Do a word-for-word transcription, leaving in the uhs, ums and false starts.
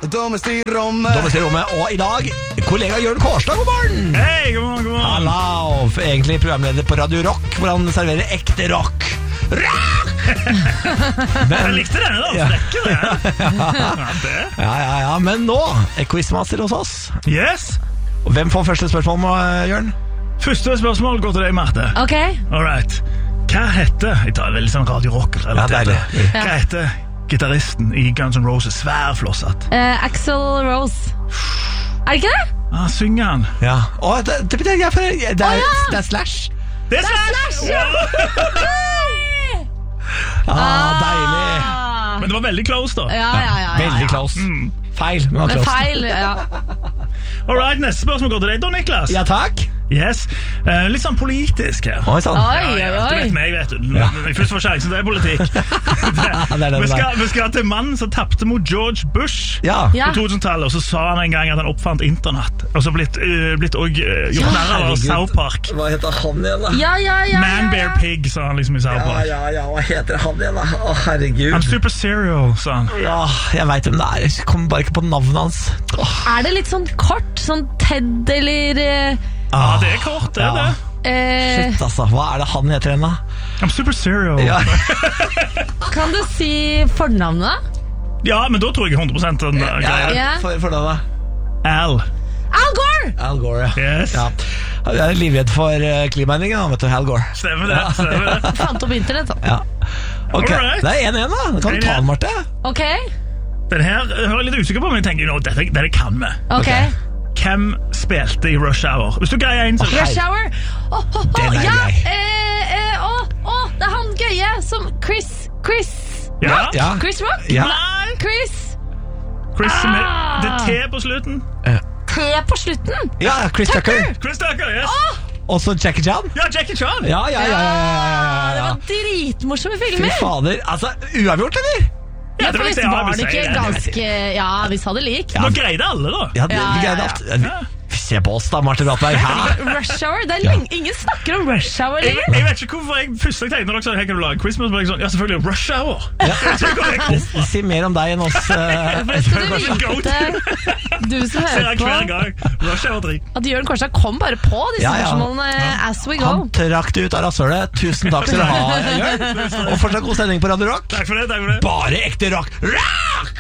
Dummeste i rommet. Dummeste i rommet. Og i dag, kollega Jørn Kårstad, god morgen! Hei, god morgen, god morgen. Hallo, egentlig programleder på Radio Rock, hvor han serverer ekte rock. Rock! Men, jeg likte denne da, ja. frekke det. Ja, det. Ja, ja, ja, men nå er quizmaster hos oss. Yes. Og hvem får første spørsmål, Jørn? Første spørsmål går til deg, Marte. Ok. Alright. Hva heter, jeg tar veldig sånn Radio Rock Ja, deilig. Hva heter gitaristen i Guns N' Roses, svær flossat? Uh, Axl Rose. Er det ikke det? Ah, synger han. Ja. Å, det, det, det, det, det, det, er, Å, ja. det er Slash. Det er Slash! Slash, ja. Ah, deilig. Men det var veldig close da. Ja, ja, ja, ja, Veldig ja. close. Mm. Feil, men Men close. feil, ja. Alright, neste spørsmål går til deg da, Niklas. Ja, takk. Yes. Eh, litt sånn politisk her. Oi, sånn. Oi, Ja, oi, ja, du vet oi. meg, vet du. Når jeg først får sjansen, det er politikk. det, det er det vi, det skal, vi skal til mannen som tappte mot George Bush Ja. Ja. på to tusentallet, og så sa han en gang at han oppfant internett. Og så blitt, uh, blitt og, uh, gjort Ja, nær av herregud. South Park. Hva heter han igjen da? Ja, ja, ja, Man, ja, bear, ja. pig, sa han liksom i South Park. ja, ja, hva heter han igjen da? Å, herregud. I'm super serial, sa han. Ja, jeg vet hvem det er. Jeg kommer bare ikke på navnet hans. Åh. Er det litt sånn kort? Sånn Ted eller eh, Ja, det er kort, det er Ja. det. eh, Shit, altså. Hva er det han heter igjen da? I'm super serial. Ja. Ja, Kan du si fornavnet? men da tror jeg hundre prosent den uh, Ja, greia. ja. Ja. For, for da da? Al. Al Gore! Al Gore, ja. Yes. Ja. Jeg er livredd for uh, klimaendringen, da, vet du. Al Gore. Stemmer det, stemmer det. Fant opp internett da. Ja. Ok, Alright. det er en igjen da. Kan du ta den, Marte? Ok, Den her jeg er litt usikker på, men jeg tenker, no, dette, dette kan vi. ok. Ok. Hvem spilte i Rush Hour? Hvis du greier en, så... Hei. Rush Hour. Åh, åh, åh, Den er ja, grei. eh, eh, åh, åh, det er han gøye som Chris, Chris Ja. Rock? Ja. Chris Rock? Ja. Nei. Chris Chris med Ah. det T på slutten. T på slutten. Ja, Chris Tucker. Chris Tucker, yes. Og så Jackie Chan. Ja, Jackie Chan. Ja, ja, ja, ja, ja, Det ja, var ja. dritmorsomme Fy filmer. fader. Altså, uavgjort, eller? Ja, det For vil hvis jeg si, ja, jeg var vil det si ikke det. ganske Ja, vi sa det lik. Nå greide alle, da. Ja, det, Ja, vi ja, greide ja. alt. Ja. Se på oss da, Marte Brattberg. Hæ? Rush Hour, det er lenge, ingen snakker om Rush Hour Jeg, lenger. jeg vet ikke hvorfor jeg først jeg tenkte når dere sa hei, kan du lage Christmas, men jeg sånn, ja, selvfølgelig Rush Hour. Ja. Jeg vet ikke hvor jeg kom. Det sier mer om deg enn oss. For Uh, det skal du Go vite, du som Ser hører jeg hver på, gang. Rush Hour drit. at Jørn Kårstad kom bare på disse Ja, ja. spørsmålene as we go. han trakk det ut av rasshølet. Tusen takk skal du ha, Jørn. Og fortsatt god stemning på Radio Rock. Takk for det, takk for det. Bare ekte rock. Rock!